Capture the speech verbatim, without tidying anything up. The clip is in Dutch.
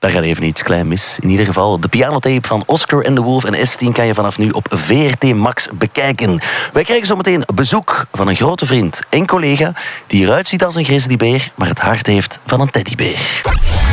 Daar gaat even iets klein mis. In ieder geval, de pianotape van Oscar and the Wolf en S tien kan je vanaf nu op V R T Max bekijken. Wij krijgen zometeen bezoek van een grote vriend en collega die eruit ziet als een grizzlybeer, maar het hart heeft van een teddybeer.